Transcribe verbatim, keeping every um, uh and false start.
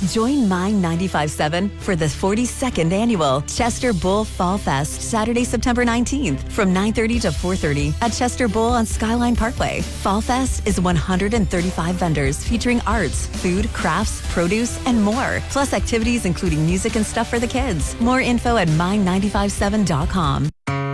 Join Mine ninety-five point seven for the forty-second annual Chester Bull Fall Fest, Saturday, September nineteenth, from nine thirty to four thirty at Chester Bull on Skyline Parkway. Fall Fest is one hundred thirty-five vendors featuring arts, food, crafts, produce, and more. Plus activities including music and stuff for the kids. More info at mine nine five seven dot com.